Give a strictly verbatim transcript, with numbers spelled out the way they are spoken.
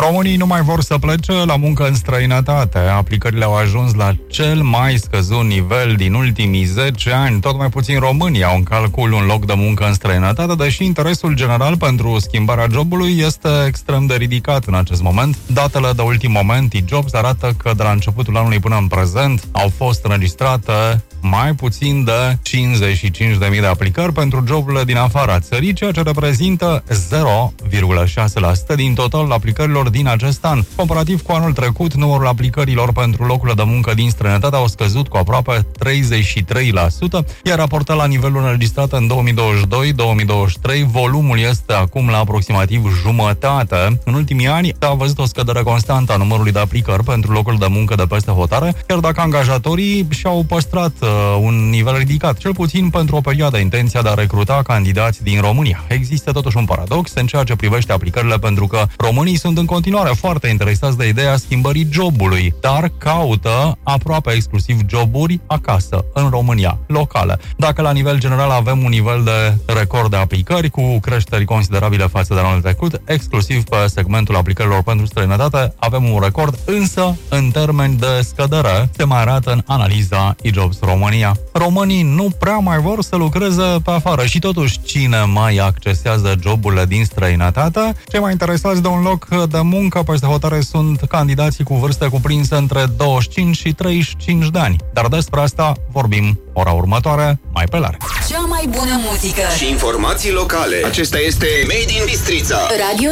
Românii nu mai vor să plece la muncă în străinătate. Aplicările au ajuns la cel mai scăzut nivel din ultimii zece ani. Tot mai puțin români au în calcul un loc de muncă în străinătate, deși interesul general pentru schimbarea jobului este extrem de ridicat în acest moment. Datele de ultim moment, e-Jobs, arată că de la începutul anului până în prezent au fost înregistrate mai puțin de cincizeci și cinci de mii de aplicări pentru joburile din afara țării, ceea ce reprezintă zero virgulă șase la sută din totalul aplicărilor din acest an. Comparativ cu anul trecut, numărul aplicărilor pentru locurile de muncă din străinătate au scăzut cu aproape treizeci și trei la sută, iar raportat la nivelul înregistrat în două mii douăzeci și doi două mii douăzeci și trei, volumul este acum la aproximativ jumătate. În ultimii ani a văzut o scădere constantă a numărului de aplicări pentru locuri de muncă de peste hotare, chiar dacă angajatorii și-au păstrat uh, un nivel ridicat, cel puțin pentru o perioadă, intenția de a recruta candidați din România. Există totuși un paradox în ceea ce privește aplicările, pentru că românii sunt în continuare foarte interesați de ideea schimbării jobului, dar caută aproape exclusiv joburi acasă, în România, locale. Dacă la nivel general avem un nivel de record de aplicări, cu creșteri considerabile față de anul trecut, exclusiv pe segmentul aplicărilor pentru străinătate avem un record, însă în termeni de scădere se mai arată în analiza e-Jobs România. Românii nu prea mai vor să lucreze pe afară și totuși cine mai accesează joburile din străinătate? Cei mai interesați de un loc de muncă peste hotare sunt candidații cu vârste cuprinse între douăzeci și cinci și treizeci și cinci de ani. Dar despre asta vorbim ora următoare, mai pe larg. Cea mai bună muzică și informații locale. Acesta este Made in Bistrița. Radio